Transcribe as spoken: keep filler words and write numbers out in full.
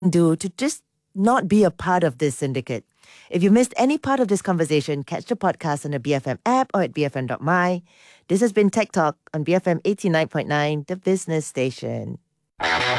do to just not be a part of this syndicate. If you missed any part of this conversation, catch the podcast on the B F M app or at b f m dot m y. This has been Tech Talk on B F M eighty-nine point nine, the business station.